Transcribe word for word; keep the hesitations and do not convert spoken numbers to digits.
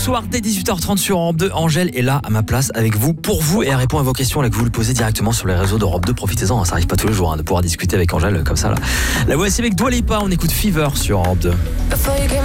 soir dès dix-huit heures trente sur Europe deux. Angèle est là à ma place avec vous, pour vous, et elle répond à vos questions là, que vous le posez directement sur les réseaux d'Europe deux. Profitez-en, hein, ça arrive pas tous les jours hein, de pouvoir discuter avec Angèle comme ça là. La voici avec Dua Lipa, on écoute Fever sur Europe deux.